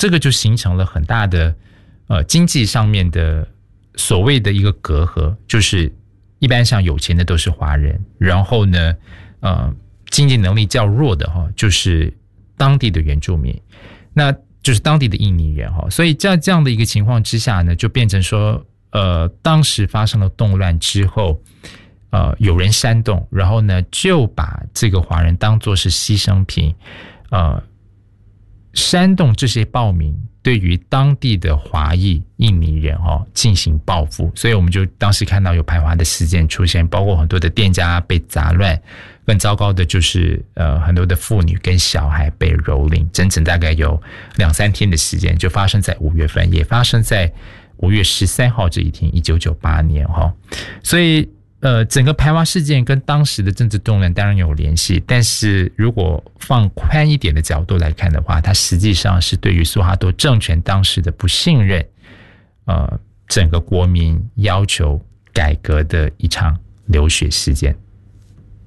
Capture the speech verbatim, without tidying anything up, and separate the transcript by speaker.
Speaker 1: 这个就形成了很大的呃经济上面的所谓的一个隔阂，就是一般上有钱的都是华人，然后呢呃经济能力较弱的哈就是当地的原住民，那就是当地的印尼人哈，所以在这样的一个情况之下呢，就变成说呃当时发生了动乱之后，呃有人煽动，然后呢就把这个华人当作是牺牲品，呃煽动这些暴民对于当地的华裔印尼人哦进行报复，所以我们就当时看到有排华的事件出现，包括很多的店家被砸乱，更糟糕的就是呃很多的妇女跟小孩被蹂躏，整整大概有两三天的时间，就发生在五月份，也发生在五月十三号这一天，一九九八年哈、哦，所以。呃，整个排华事件跟当时的政治动乱当然有联系，但是如果放宽一点的角度来看的话，它实际上是对于苏哈多政权当时的不信任，呃，整个国民要求改革的一场流血事件。